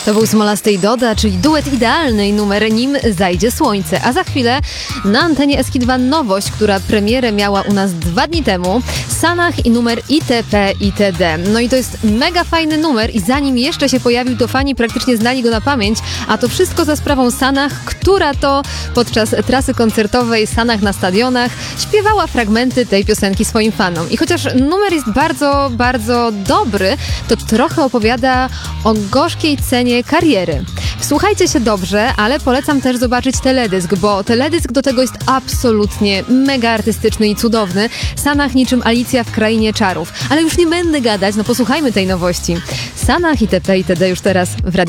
To był Smolasty i Doda, czyli duet idealny i numer Nim zajdzie słońce. A za chwilę na antenie Eski2 nowość, która premierę miała u nas 2 dni temu. Sanach i numer ITP itd. No i to jest mega fajny numer i zanim jeszcze się pojawił, to fani praktycznie znali go na pamięć, a to wszystko za sprawą Sanach, która to podczas trasy koncertowej Sanach na stadionach śpiewała fragmenty tej piosenki swoim fanom. I chociaż numer jest bardzo, bardzo dobry, to trochę opowiada o gorzkiej cenie kariery. Słuchajcie się dobrze, ale polecam też zobaczyć teledysk, bo teledysk do tego jest absolutnie mega artystyczny i cudowny. Sanach niczym Alicja w Krainie Czarów. Ale już nie będę gadać, no posłuchajmy tej nowości. Sanach ITP itd. już teraz w Radiu